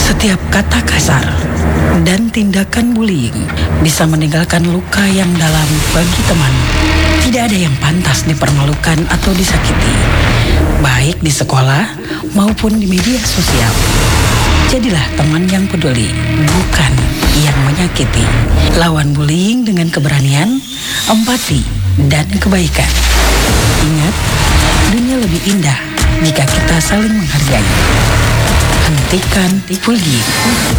Setiap kata kasar dan tindakan bullying bisa meninggalkan luka yang dalam bagi teman. Tidak ada yang pantas dipermalukan atau disakiti, baik di sekolah maupun di media sosial. Jadilah teman yang peduli, bukan yang menyakiti. Lawan bullying dengan keberanian, empati, dan kebaikan. Ingat, dunia lebih indah jika kita saling menghargai. Hentikan bullying.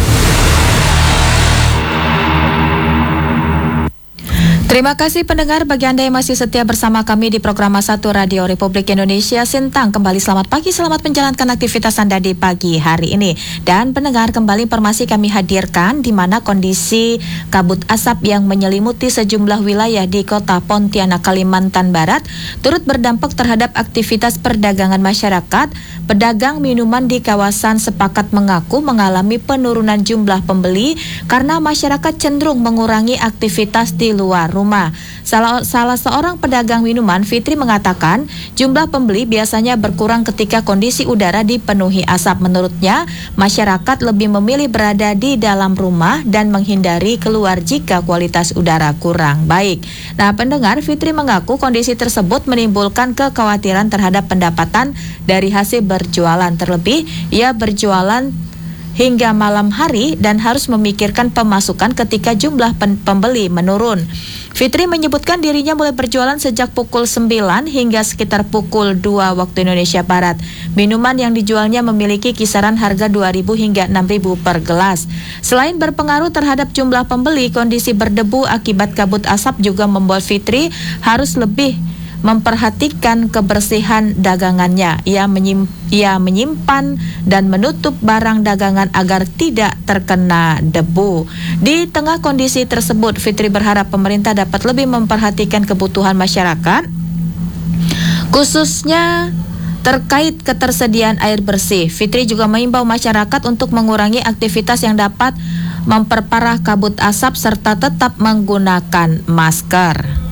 Terima kasih pendengar, bagi Anda yang masih setia bersama kami di program 1 Radio Republik Indonesia Sintang. Kembali selamat pagi, selamat menjalankan aktivitas Anda di pagi hari ini. Dan pendengar, kembali informasi kami hadirkan di mana kondisi kabut asap yang menyelimuti sejumlah wilayah di kota Pontianak, Kalimantan Barat turut berdampak terhadap aktivitas perdagangan masyarakat. Pedagang minuman di kawasan sepakat mengaku mengalami penurunan jumlah pembeli karena masyarakat cenderung mengurangi aktivitas di luar rumah. Salah seorang pedagang minuman, Fitri, mengatakan jumlah pembeli biasanya berkurang ketika kondisi udara dipenuhi asap. Menurutnya, masyarakat lebih memilih berada di dalam rumah dan menghindari keluar jika kualitas udara kurang baik. Nah, pendengar, Fitri mengaku kondisi tersebut menimbulkan kekhawatiran terhadap pendapatan dari hasil berjualan. Terlebih, ia berjualan hingga malam hari dan harus memikirkan pemasukan ketika jumlah pembeli menurun. Fitri menyebutkan dirinya mulai berjualan sejak pukul 9 hingga sekitar pukul 2 waktu Indonesia Barat. Minuman yang dijualnya memiliki kisaran harga 2.000 hingga 6.000 per gelas. Selain berpengaruh terhadap jumlah pembeli, kondisi berdebu akibat kabut asap juga membuat Fitri harus lebih memperhatikan kebersihan dagangannya. Ia menyimpan dan menutup barang dagangan agar tidak terkena debu. Di tengah kondisi tersebut, Fitri berharap pemerintah dapat lebih memperhatikan kebutuhan masyarakat, khususnya terkait ketersediaan air bersih. Fitri juga mengimbau masyarakat untuk mengurangi aktivitas yang dapat memperparah kabut asap serta tetap menggunakan masker.